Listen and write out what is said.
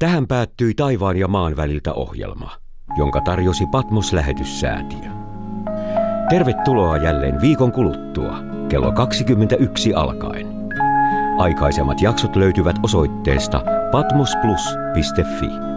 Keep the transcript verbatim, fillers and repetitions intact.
Tähän päättyi taivaan ja maan väliltä ohjelma, jonka tarjosi Patmos-lähetyssäätiö. Tervetuloa jälleen viikon kuluttua, kello kaksikymmentäyksi alkaen. Aikaisemmat jaksot löytyvät osoitteesta patmosplus piste fi.